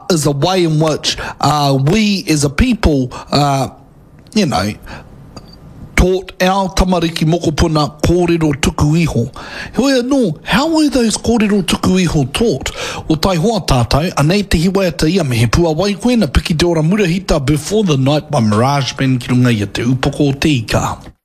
is a way in which we as a people, taught our tamariki mokopuna kōrero tuku iho. Hoi anō, how were those kōrero tuku iho taught? O tai hoa tātou, anei te hiwa te ia me he pua wai koe na piki te ora murahita Before the Night by Mirage Band ki runga i te upoko o te ika.